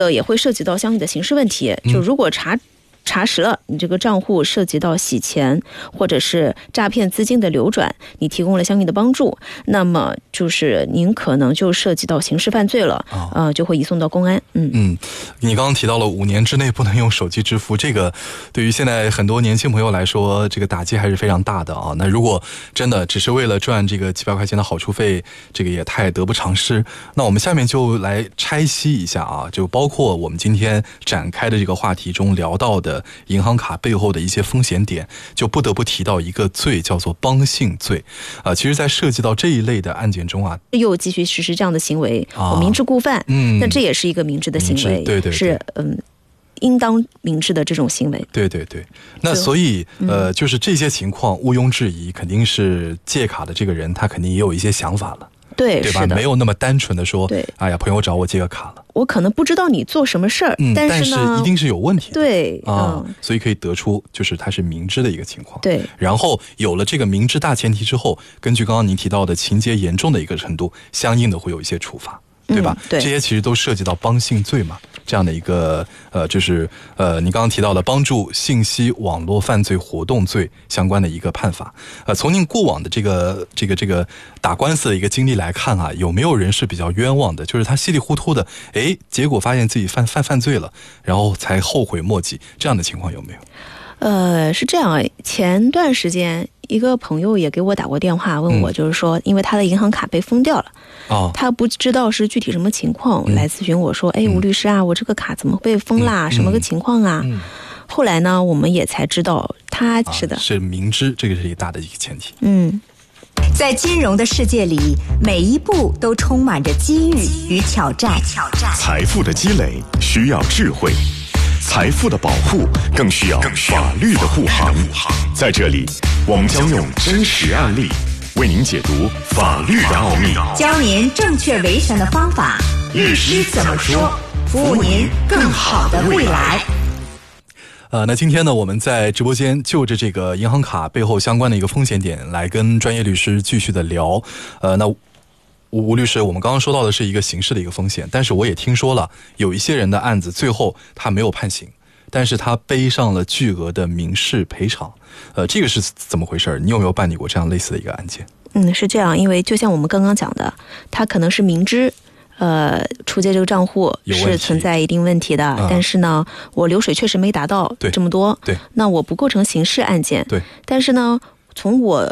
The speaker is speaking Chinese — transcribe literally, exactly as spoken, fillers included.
呃，也会涉及到相应的刑事问题。就如果查。查实了你这个账户涉及到洗钱或者是诈骗资金的流转，你提供了相应的帮助，那么就是您可能就涉及到刑事犯罪了，哦、呃，就会移送到公安。嗯嗯，你刚刚提到了五年之内不能用手机支付，这个对于现在很多年轻朋友来说，这个打击还是非常大的啊。那如果真的只是为了赚这个几百块钱的好处费，这个也太得不偿失。那我们下面就来拆析一下啊，就包括我们今天展开的这个话题中聊到的银行卡背后的一些风险点，就不得不提到一个罪，叫做帮信罪。啊、呃，其实在涉及到这一类的案件中啊， 又继续实施这样的行为，啊、我明知故犯，嗯，那这也是一个明知的行为， 对 对, 对， 是嗯。应当明智的这种行为， 对对对。那所以呃，就是这些情况毋庸置疑，肯定是借卡的这个人他肯定也有一些想法了， 对对吧？没有那么单纯的说，对，哎呀，朋友找我借个卡了， 我可能不知道你做什么事儿、 嗯， 但是呢， 但是一定是有问题的， 对啊、 嗯， 所以可以得出就是他是明知的一个情况， 对。 然后有了这个明知大前提之后，根据刚刚您提到的情节严重的一个程度，相应的会有一些处罚。对吧、嗯？对，这些其实都涉及到帮信罪嘛，这样的一个呃，就是呃，你刚刚提到的帮助信息网络犯罪活动罪相关的一个判罚。呃，从您过往的这个这个这个打官司的一个经历来看啊，有没有人是比较冤枉的？就是他稀里糊涂的，哎，结果发现自己犯犯犯罪了，然后才后悔莫及，这样的情况有没有？ 呃，是这样，前段时间一个朋友也给我打过电话，问我，就是说，因为他的银行卡被封掉了，哦，他不知道是具体什么情况，嗯、来咨询我说，哎，吴律师啊，我这个卡怎么被封啦？嗯、什么个情况啊？嗯、后来呢，我们也才知道，他是的、啊， 是明知，这个是一个大的一个前提。 嗯， 在金融的世界里，每一步都充满着机遇与挑战。 财富的积累需要智慧。财富的保护更需要法律的护航。在这里，我们将用真实案例为您解读法律的奥秘， 教您正确维权的方法。律师怎么说？服务您更好的未来。 呃，那今天呢，我们在直播间就着这个银行卡背后相关的一个风险点来跟专业律师继续的聊。呃，那吴律师，我们刚刚说到的是一个刑事的一个风险，但是我也听说了有一些人的案子最后他没有判刑，但是他背上了巨额的民事赔偿，呃，这个是怎么回事？你有没有办理过这样类似的一个案件？ 嗯，是这样，因为就像我们刚刚讲的，他可能是明知呃出借这个账户是存在一定问题的，嗯、但是呢，我流水确实没达到这么多， 对， 那我不构成刑事案件， 对， 但是呢。从我